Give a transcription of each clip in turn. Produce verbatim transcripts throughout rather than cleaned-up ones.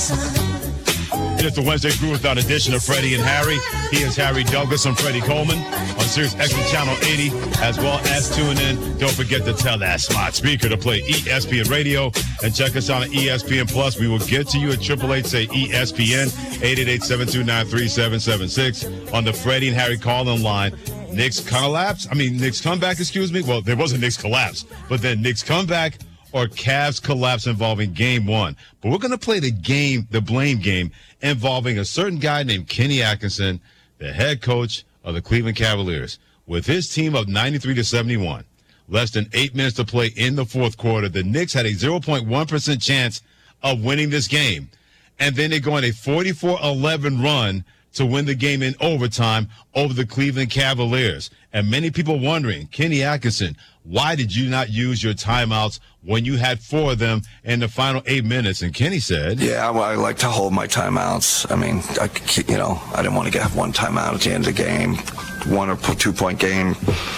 It's the Wednesday Groove Down edition of Freddie and Harry. He is Harry Douglas. I'm Freddie Coleman on Sirius X M Channel eighty, as well as tune in. Don't forget to tell that smart speaker to play E S P N Radio and check us out on E S P N Plus. We will get to you at triple eight say E S P N, eight eight eight, seven two nine, three seven seven six on the Freddie and Harry call-in line. Knicks collapse. I mean, Knicks comeback, excuse me. Well, there was a Knicks collapse, but then Knicks comeback or Cavs collapse involving game one. But we're going to play the game, the blame game, involving a certain guy named Kenny Atkinson, the head coach of the Cleveland Cavaliers. With his team up ninety-three to seventy-one, less than eight minutes to play in the fourth quarter, the Knicks had a zero point one percent chance of winning this game. And then they go on a forty-four eleven run to win the game in overtime over the Cleveland Cavaliers. And many people wondering, Kenny Atkinson, why did you not use your timeouts when you had four of them in the final eight minutes? And Kenny said, yeah, well, I like to hold my timeouts. I mean, I, you know, I didn't want to get one timeout at the end of the game, one or two-point game.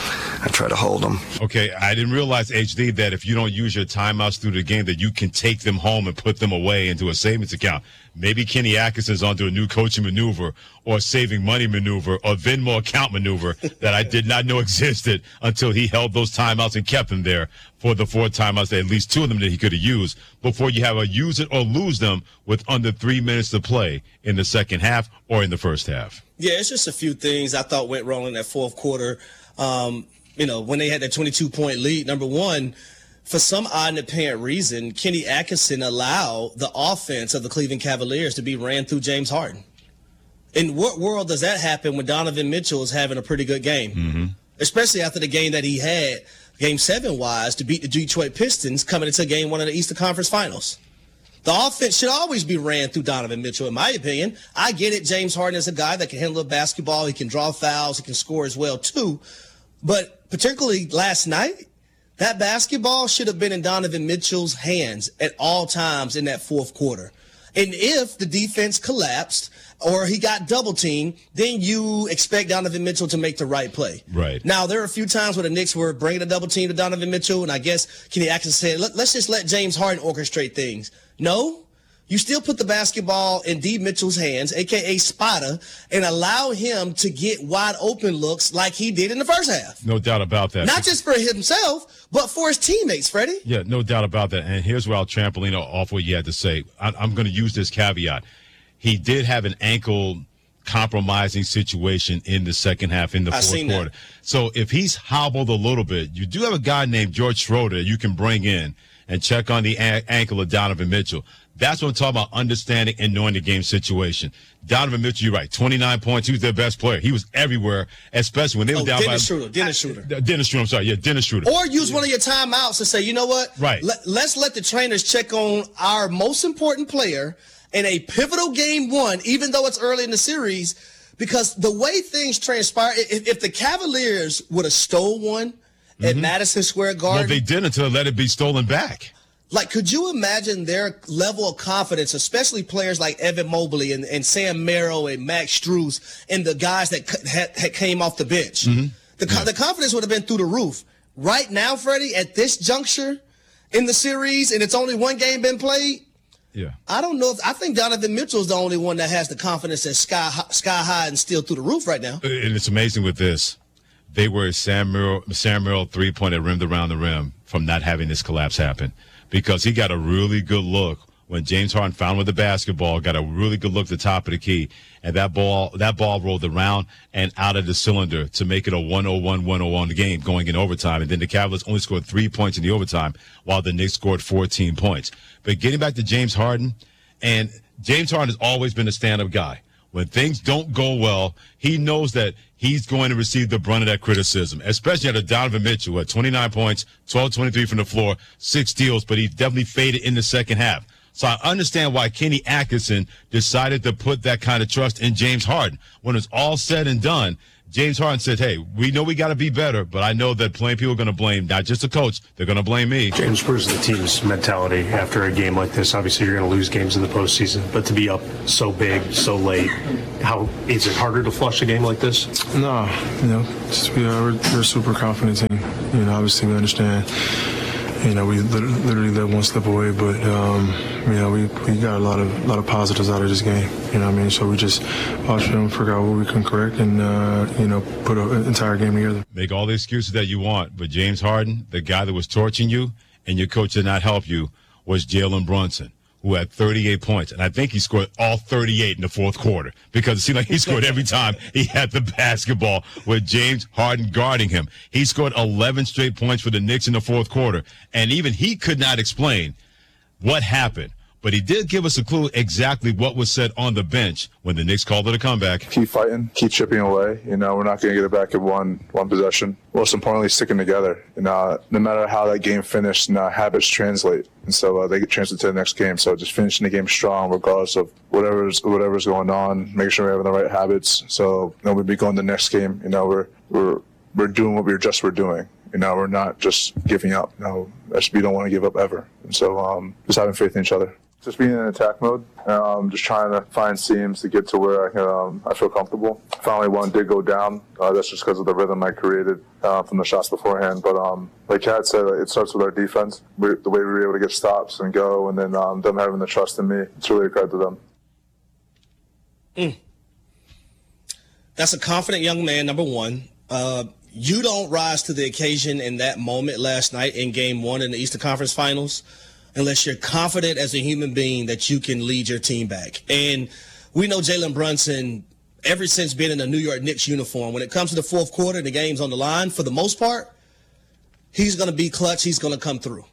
I try to hold them. Okay, I didn't realize, H D, that if you don't use your timeouts through the game, that you can take them home and put them away into a savings account. Maybe Kenny Atkinson's onto a new coaching maneuver or saving money maneuver or Venmo account maneuver that I did not know existed until he held those timeouts and kept them there for the four timeouts, at least two of them that he could have used, before you have a use it or lose them with under three minutes to play in the second half or in the first half. Yeah, it's just a few things I thought went wrong in that fourth quarter. Um, you know, when they had that twenty-two point lead, number one, for some odd and apparent reason, Kenny Atkinson allowed the offense of the Cleveland Cavaliers to be ran through James Harden. In what world does that happen when Donovan Mitchell is having a pretty good game? Mm-hmm. Especially after the game that he had, game seven-wise, to beat the Detroit Pistons coming into game one of the Eastern Conference Finals. The offense should always be ran through Donovan Mitchell, in my opinion. I get it. James Harden is a guy that can handle a basketball. He can draw fouls. He can score as well, too. But particularly last night, that basketball should have been in Donovan Mitchell's hands at all times in that fourth quarter. And if the defense collapsed or he got double teamed, then you expect Donovan Mitchell to make the right play. Right. Now, there are a few times where the Knicks were bringing a double team to Donovan Mitchell, and I guess Kenny Atkinson said, Let, let's just let James Harden orchestrate things. No. You still put the basketball in D. Mitchell's hands, a k a. Spada, and allow him to get wide open looks like he did in the first half. No doubt about that. Not just for himself, but for his teammates, Freddie. Yeah, no doubt about that. And here's where I'll trampoline off what you had to say. I, I'm going to use this caveat. He did have an ankle compromising situation in the second half, in the fourth quarter. That. So if he's hobbled a little bit, you do have a guy named George Schroeder you can bring in and check on the a- ankle of Donovan Mitchell. That's what I'm talking about, understanding and knowing the game situation. Donovan Mitchell, you're right, twenty-nine points. He was their best player. He was everywhere, especially when they were oh, down Dennis by Schroeder, Dennis Schroeder. Uh, Dennis Schroeder, I'm sorry. Yeah, Dennis Schroeder. Or use one of your timeouts and say, you know what? Right. Let, let's let the trainers check on our most important player in a pivotal game one, even though it's early in the series, because the way things transpire, if, if the Cavaliers would have stole one mm-hmm. at Madison Square Garden. Well, they didn't until they let it be stolen back. Like, could you imagine their level of confidence, especially players like Evan Mobley and, and Sam Merrill and Max Strus and the guys that had, had came off the bench? Mm-hmm. The, yeah. the confidence would have been through the roof. Right now, Freddie, at this juncture in the series, and it's only one game been played, yeah, I don't know if I think Donovan Mitchell's the only one that has the confidence that's sky sky high and still through the roof right now. And it's amazing with this. They were Sam Merrill, Sam Merrill three-pointer rimmed around the rim from not having this collapse happen, because he got a really good look when James Harden found with the basketball, got a really good look at the top of the key, and that ball that ball rolled around and out of the cylinder to make it a one oh one one oh one game going in overtime. And then the Cavaliers only scored three points in the overtime while the Knicks scored fourteen points. But getting back to James Harden, and James Harden has always been a stand-up guy. When things don't go well, he knows that he's going to receive the brunt of that criticism, especially out of Donovan Mitchell at twenty-nine points, twelve twenty-three from the floor, six steals, but he definitely faded in the second half. So I understand why Kenny Atkinson decided to put that kind of trust in James Harden. When it's all said and done, James Harden said, hey, we know we got to be better, but I know that plenty of people are going to blame not just the coach, they're going to blame me. James, where's the team's mentality after a game like this? Obviously, you're going to lose games in the postseason, but to be up so big, so late, how is it harder to flush a game like this? No, you know, just, we are, we're, we're a super confident team. You know, obviously we understand, you know, we literally let one slip away, but um, you know, we, we got a lot of lot of positives out of this game. You know what I mean? So we just watch film, figure out what we can correct, and uh, you know, put an entire game together. Make all the excuses that you want, but James Harden, the guy that was torching you and your coach did not help you, was Jalen Brunson, who had thirty-eight points. And I think he scored all thirty-eight in the fourth quarter because it seemed like he scored every time he had the basketball with James Harden guarding him. He scored eleven straight points for the Knicks in the fourth quarter. And even he could not explain what happened. But he did give us a clue exactly what was said on the bench when the Knicks called it a comeback. Keep fighting, keep chipping away. You know, we're not going to get it back in one one possession. Most importantly, sticking together. You know, no matter how that game finished, you know, habits translate, and so uh, they get translate to the next game. So just finishing the game strong, regardless of whatever's whatever's going on. Making sure we're having the right habits. So you know, we'll be going to the next game. You know, we're we're we're doing what we were just were doing. You know, we're not just giving up. No, S B don't want to give up ever. And so um, just having faith in each other. Just being in attack mode, um, just trying to find seams to get to where I can, um, I feel comfortable. Finally, one did go down. Uh, that's just because of the rhythm I created uh, from the shots beforehand. But um, like Kat said, it starts with our defense. We, the way we were able to get stops and go, and then um, them having the trust in me. It's really a credit to them. Mm. That's a confident young man, number one. Uh, you don't rise to the occasion in that moment last night in game one in the Eastern Conference Finals unless you're confident as a human being that you can lead your team back. And we know Jalen Brunson, ever since being in a New York Knicks uniform, when it comes to the fourth quarter and the game's on the line, for the most part, he's going to be clutch. He's going to come through.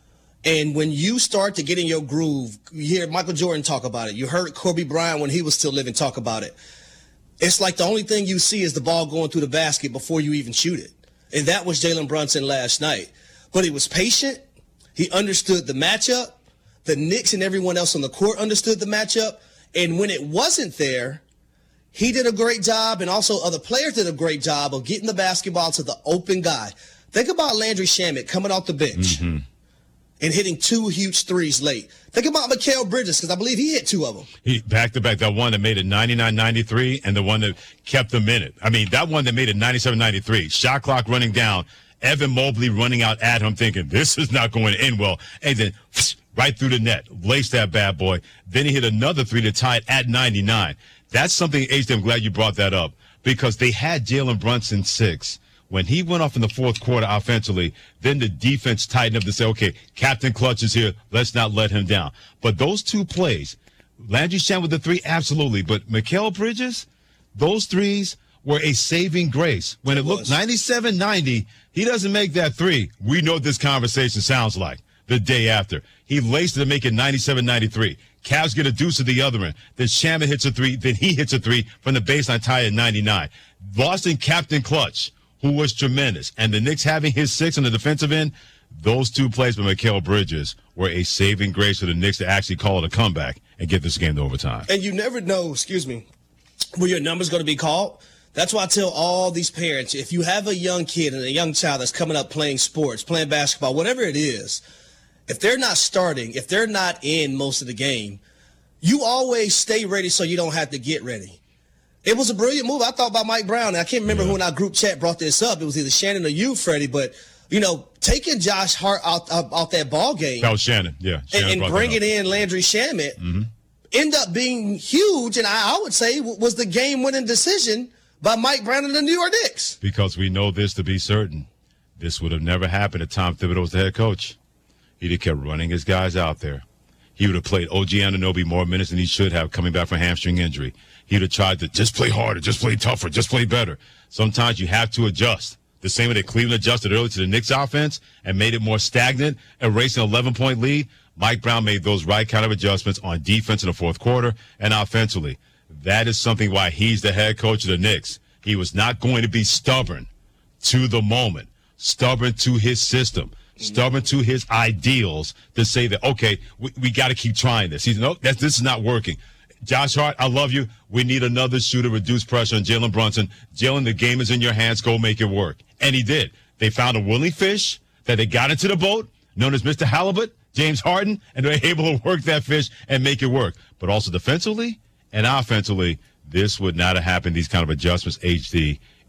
And when you start to get in your groove, you hear Michael Jordan talk about it. You heard Kobe Bryant when he was still living talk about it. It's like the only thing you see is the ball going through the basket before you even shoot it. And that was Jalen Brunson last night. But he was patient. He understood the matchup. The Knicks and everyone else on the court understood the matchup. And when it wasn't there, he did a great job, and also other players did a great job of getting the basketball to the open guy. Think about Landry Shamet coming off the bench mm-hmm. and hitting two huge threes late. Think about Mikal Bridges, because I believe he hit two of them. He back-to-back, that one that made it ninety-nine ninety-three and the one that kept them in it. I mean, that one that made it ninety-seven ninety-three. Shot clock running down. Evan Mobley running out at him thinking, this is not going to end well. And then whoosh, right through the net, laced that bad boy. Then he hit another three to tie it at ninety-nine. That's something, H D, I'm glad you brought that up, because they had Jalen Brunson six. When he went off in the fourth quarter offensively, then the defense tightened up to say, okay, Captain Clutch is here. Let's not let him down. But those two plays, Landry Shamet with the three, absolutely. But Mikal Bridges, those threes were a saving grace. When it, it looked ninety-seven ninety, he doesn't make that three. We know what this conversation sounds like the day after. He laced it to make it ninety-seven ninety-three. Cavs get a deuce at the other end. Then Shamet hits a three. Then he hits a three from the baseline, tie at ninety-nine. Lost in Captain Clutch, who was tremendous. And the Knicks having his six on the defensive end, those two plays by Mikal Bridges were a saving grace for the Knicks to actually call it a comeback and get this game to overtime. And you never know, excuse me, where your number's going to be called. That's why I tell all these parents, if you have a young kid and a young child that's coming up playing sports, playing basketball, whatever it is, if they're not starting, if they're not in most of the game, you always stay ready so you don't have to get ready. It was a brilliant move. I thought about Mike Brown, and I can't remember yeah. who in our group chat brought this up. It was either Shannon or you, Freddie, but, you know, taking Josh Hart out, out, out that ball game. That was Shannon, yeah. Shannon and, and bringing in Landry Shamet mm-hmm. end up being huge, and I, I would say was the game-winning decision by Mike Brown and the New York Knicks. Because we know this to be certain. This would have never happened if Tom Thibodeau was the head coach. He'd have kept running his guys out there. He would have played O G Anunoby more minutes than he should have coming back from hamstring injury. He would have tried to just play harder, just play tougher, just play better. Sometimes you have to adjust. The same way that Cleveland adjusted early to the Knicks offense and made it more stagnant, erasing an eleven-point lead, Mike Brown made those right kind of adjustments on defense in the fourth quarter and offensively. That is something why he's the head coach of the Knicks. He was not going to be stubborn to the moment, stubborn to his system, stubborn to his ideals to say that, okay, we, we got to keep trying this. He's no, that's, this is not working. Josh Hart, I love you. We need another shooter, reduce pressure on Jalen Brunson. Jalen, the game is in your hands. Go make it work. And he did. They found a willing fish that they got into the boat, known as Mister Halibut, James Harden, and they're able to work that fish and make it work. But also defensively and offensively, this would not have happened, these kind of adjustments, H D,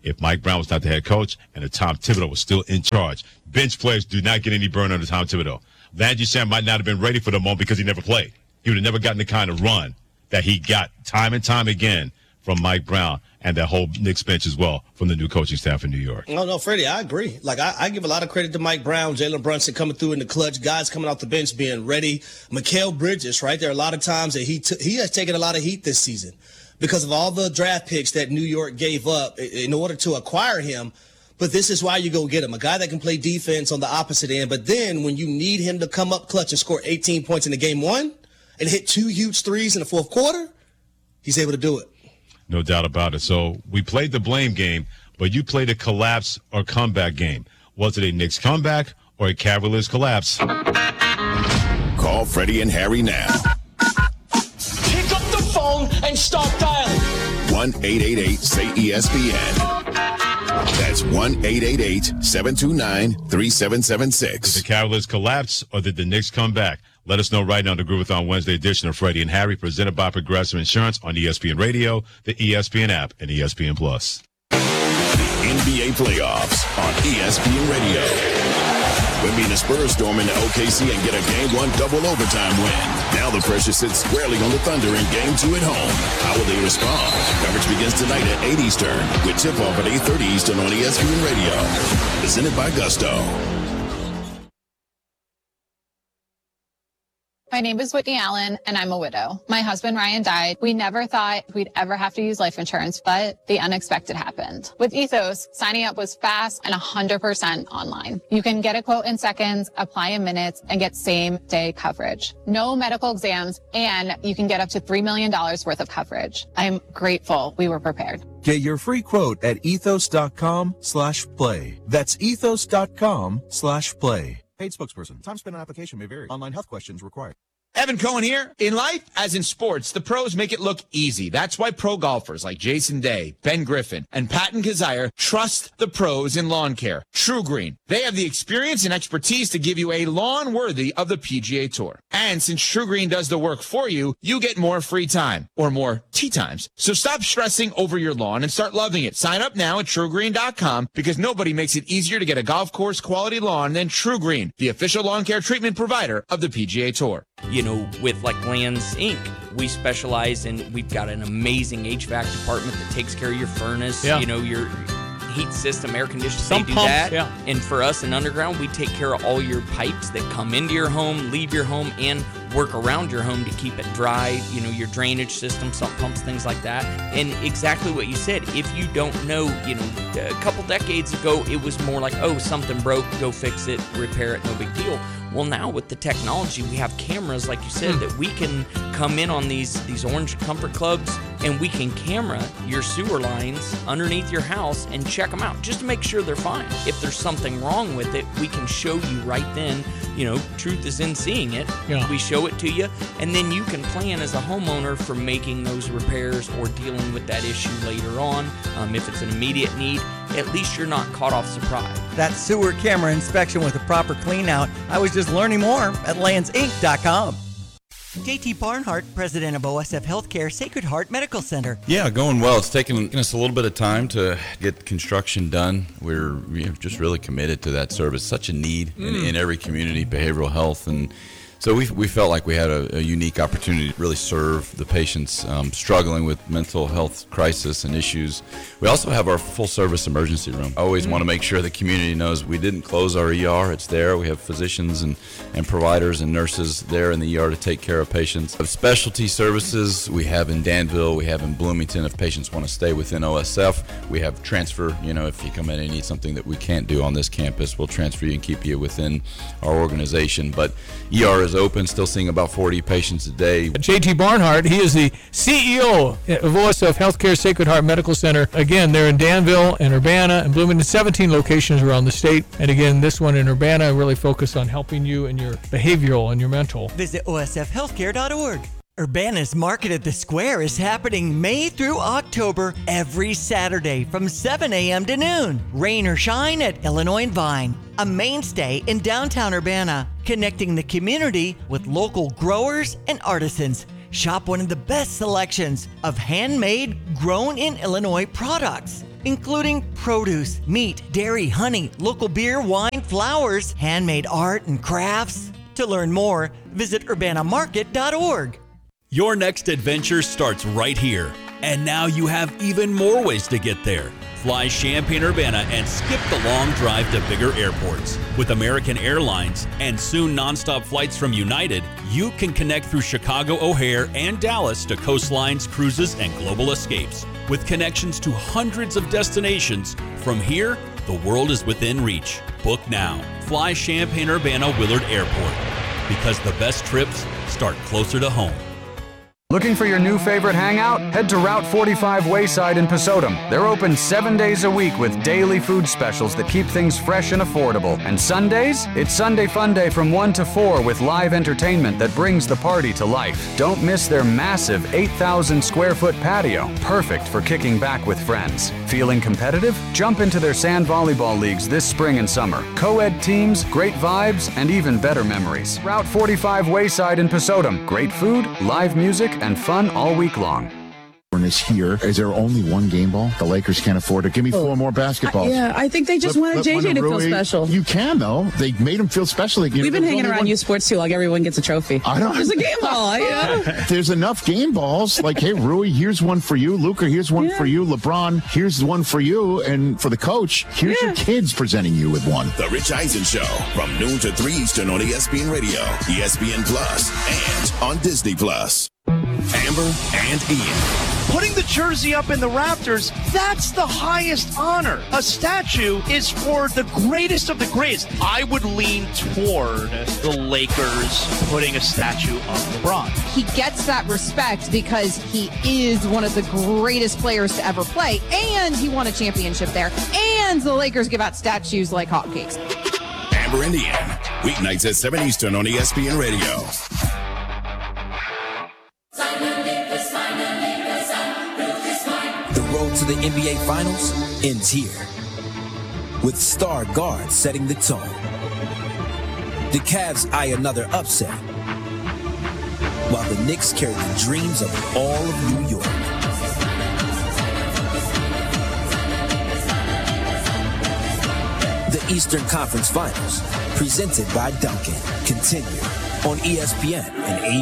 if Mike Brown was not the head coach and if Tom Thibodeau was still in charge. Bench players do not get any burn under Tom Thibodeau. Landry Shamet might not have been ready for the moment because he never played. He would have never gotten the kind of run that he got time and time again from Mike Brown and that whole Knicks bench as well from the new coaching staff in New York. No, no, Freddie, I agree. Like, I, I give a lot of credit to Mike Brown, Jalen Brunson coming through in the clutch, guys coming off the bench being ready. Mikal Bridges, right? There are a lot of times that he t- he has taken a lot of heat this season because of all the draft picks that New York gave up in order to acquire him. But this is why you go get him, a guy that can play defense on the opposite end. But then when you need him to come up clutch and score eighteen points in the game one and hit two huge threes in the fourth quarter, he's able to do it. No doubt about it. So we played the blame game, but you played a collapse or comeback game. Was it a Knicks comeback or a Cavaliers collapse? Call Freddie and Harry now. Pick up the phone and start dialing. one eight eight eight say E S P N. That's one eight eight eight seven two nine three seven seven six. Did the Cavaliers collapse or did the Knicks come back? Let us know right now on the Groovathon Wednesday edition of Freddie and Harry, presented by Progressive Insurance on E S P N Radio, the E S P N app, and E S P N Plus. N B A playoffs on E S P N Radio. Wemby and the Spurs storm into O K C and get a game one double overtime win. Now the pressure sits squarely on the Thunder in game two at home. How will they respond? Coverage begins tonight at eight Eastern with tip-off at eight thirty Eastern on E S P N Radio. Presented by Gusto. My name is Whitney Allen, and I'm a widow. My husband, Ryan, died. We never thought we'd ever have to use life insurance, but the unexpected happened. With Ethos, signing up was fast and one hundred percent online. You can get a quote in seconds, apply in minutes, and get same-day coverage. No medical exams, and you can get up to three million dollars worth of coverage. I'm grateful we were prepared. Get your free quote at ethos.com slash play. That's ethos.com slash play. Paid spokesperson. Time spent on application may vary. Online health questions required. Evan Cohen here. In life, as in sports, the pros make it look easy. That's why pro golfers like Jason Day, Ben Griffin, and Patton Kazire trust the pros in lawn care. True Green. They have the experience and expertise to give you a lawn worthy of the P G A Tour. And since True Green does the work for you, you get more free time, or more tee times. So stop stressing over your lawn and start loving it. Sign up now at true green dot com because nobody makes it easier to get a golf course quality lawn than True Green, the official lawn care treatment provider of the P G A Tour. You know, with like Lands Incorporated, we specialize in, we've got an amazing H V A C department that takes care of your furnace, yeah. you know, your heat system, air conditioning, Some they do pumps, that. Yeah. And for us in Underground, we take care of all your pipes that come into your home, leave your home, and work around your home to keep it dry, you know, your drainage system, sump pumps, things like that. And exactly what you said, if you don't know, you know, a couple decades ago, it was more like, oh, something broke, go fix it, repair it, no big deal. Well, now with the technology, we have cameras, like you said, that we can come in on these, these Orange Comfort Clubs, and we can camera your sewer lines underneath your house and check them out just to make sure they're fine. If there's something wrong with it, we can show you right then. You know, truth is in seeing it. Yeah. We show it to you, and then you can plan as a homeowner for making those repairs or dealing with that issue later on. Um, if it's an immediate need, at least you're not caught off surprise. That sewer camera inspection with a proper clean out. I was just learning more at lands inc dot com. J T Barnhart, president of O S F Healthcare Sacred Heart Medical Center. Yeah, going well. It's taken us a little bit of time to get construction done. We're, we're just really committed to that service. Such a need mm. in, in every community, behavioral health, and so we we felt like we had a, a unique opportunity to really serve the patients um, struggling with mental health crisis and issues. We also have our full-service emergency room. I always mm. want to make sure the community knows we didn't close our E R. It's there. We have physicians and, and providers and nurses there in the E R to take care of patients. Of specialty services we have in Danville, we have in Bloomington. If patients want to stay within O S F, we have transfer. You know, if you come in and need something that we can't do on this campus, we'll transfer you and keep you within our organization. But E R is open, still seeing about forty patients a day. J T Barnhart, he is the C E O of O S F Healthcare Sacred Heart Medical Center. Again, they're in Danville and Urbana and Bloomington, seventeen locations around the state. And again, this one in Urbana really focused on helping you in your behavioral and your mental. Visit O S F healthcare dot org. Urbana's Market at the Square is happening May through October every Saturday from seven a.m. to noon. Rain or shine at Illinois and Vine, a mainstay in downtown Urbana, connecting the community with local growers and artisans. Shop one of the best selections of handmade, grown in Illinois products. including produce, meat, dairy, honey, local beer, wine, flowers, handmade art, and crafts. To learn more, visit urbana market dot org. Your next adventure starts right here. And now you have even more ways to get there. Fly Champaign-Urbana and skip the long drive to bigger airports. With American Airlines and soon nonstop flights from United, you can connect through Chicago O'Hare and Dallas to coastlines, cruises, and global escapes. With connections to hundreds of destinations, from here, the world is within reach. Book now. Fly Champaign-Urbana Willard Airport. Because the best trips start closer to home. Looking for your new favorite hangout? Head to Route forty-five Wayside in Pasodum. They're open seven days a week with daily food specials that keep things fresh and affordable. And Sundays? It's Sunday Fun Day from one to four with live entertainment that brings the party to life. Don't miss their massive eight thousand square foot patio, perfect for kicking back with friends. Feeling competitive? Jump into their sand volleyball leagues this spring and summer. Co-ed teams, great vibes, and even better memories. Route forty-five Wayside in Pasodum. Great food, live music, and fun all week long. Is here. Is there only one game ball? The Lakers can't afford it. Give me four more basketballs. I, yeah, I think they just Let- wanted let J J to Rui- feel special. You can, though. They made him feel special. Again. We've been There's hanging only around one- U Sports too, like everyone gets a trophy. I don't. There's a game ball. You know? There's enough game balls. Like, hey, Rui, here's one for you. Luca, here's one Yeah. for you. LeBron, here's one for you. And for the coach, here's Yeah. your kids presenting you with one. The Rich Eisen Show from noon to three Eastern on E S P N Radio, E S P N Plus, and on Disney Plus. Amber and Ian. Putting the jersey up in the rafters, that's the highest honor. A statue is for the greatest of the greatest. I would lean toward the Lakers putting a statue of LeBron. He gets that respect because he is one of the greatest players to ever play, and he won a championship there, and the Lakers give out statues like hotcakes. Amber and Ian. Weeknights at seven Eastern on E S P N Radio. The road to the N B A Finals ends here, with star guard setting the tone. The Cavs eye another upset, while the Knicks carry the dreams of all of New York. The Eastern Conference Finals, presented by Dunkin', continue on E S P N and A